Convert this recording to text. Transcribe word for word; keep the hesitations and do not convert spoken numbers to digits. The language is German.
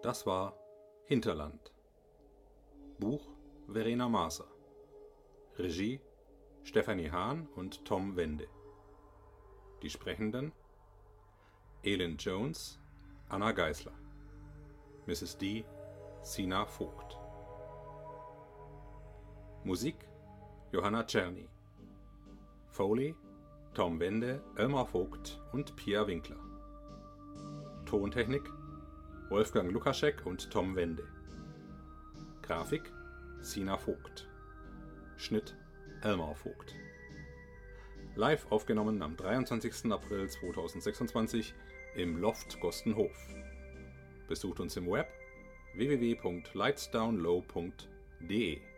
Das war Hinterland. Buch Verena Maaßer. Regie Stefanie Hahn und Tom Wende. Die Sprechenden: Elin Jones, Anna Geisler. Misses D, Sina Vogt. Musik Johanna Czerny. Foley Tom Wende, Elmar Vogt und Pia Winkler. Tontechnik Wolfgang Lukaschek und Tom Wende. Grafik Sina Vogt. Schnitt Elmar Vogt. Live aufgenommen am dreiundzwanzigsten April zweitausendsechsundzwanzig im Loft Gostenhof. Besucht uns im Web w w w punkt lightsdownlow punkt d e.